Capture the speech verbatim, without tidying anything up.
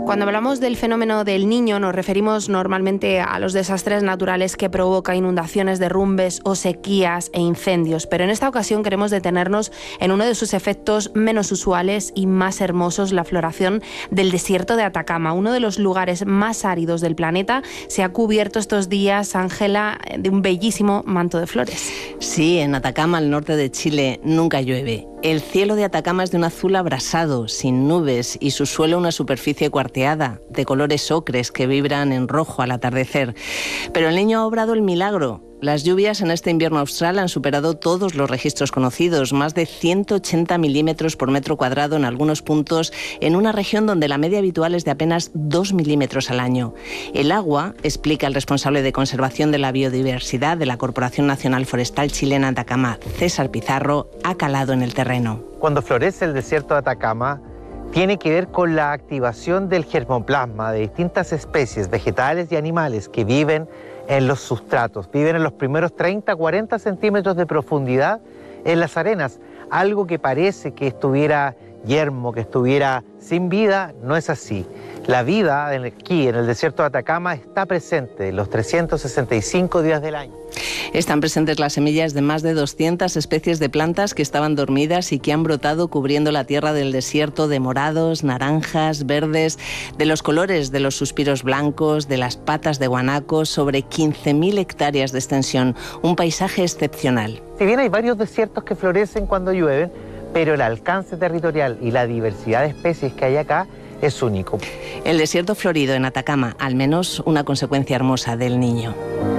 Cuando hablamos del fenómeno del Niño nos referimos normalmente a los desastres naturales que provoca inundaciones, derrumbes o sequías e incendios, pero en esta ocasión queremos detenernos en uno de sus efectos menos usuales y más hermosos, la floración del desierto de Atacama, uno de los lugares más áridos del planeta. Se ha cubierto estos días, Ángela, de un bellísimo manto de flores. Sí, en Atacama, al norte de Chile, nunca llueve. El cielo de Atacama es de un azul abrasado, sin nubes, y su suelo una superficie cuarteada, de colores ocres que vibran en rojo al atardecer. Pero el Niño ha obrado el milagro. Las lluvias en este invierno austral han superado todos los registros conocidos, más de ciento ochenta milímetros por metro cuadrado en algunos puntos, en una región donde la media habitual es de apenas dos milímetros al año. El agua, explica el responsable de conservación de la biodiversidad de la Corporación Nacional Forestal Chilena Atacama, César Pizarro, ha calado en el terreno. Cuando florece el desierto de Atacama, tiene que ver con la activación del germoplasma de distintas especies vegetales y animales que viven en los sustratos, viven en los primeros treinta a cuarenta centímetros de profundidad en las arenas. Algo que parece que estuviera yermo, que estuviera sin vida, no es así. La vida aquí en el desierto de Atacama está presente los trescientos sesenta y cinco días del año. Están presentes las semillas de más de doscientas especies de plantas que estaban dormidas y que han brotado cubriendo la tierra del desierto de morados, naranjas, verdes, de los colores de los suspiros blancos, de las patas de guanaco, sobre quince mil hectáreas de extensión. Un paisaje excepcional. Si bien hay varios desiertos que florecen cuando llueven, pero el alcance territorial y la diversidad de especies que hay acá es único. El desierto florido en Atacama, al menos una consecuencia hermosa del Niño.